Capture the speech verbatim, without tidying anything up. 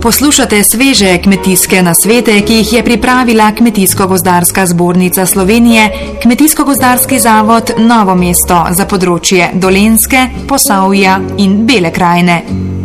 Poslušate sveže kmetijske nasvete, ki jih je pripravila Kmetijsko-gozdarska zbornica Slovenije, Kmetijsko-gozdarski zavod Novo mesto za področje Dolenjske, Posavja in Bele krajine.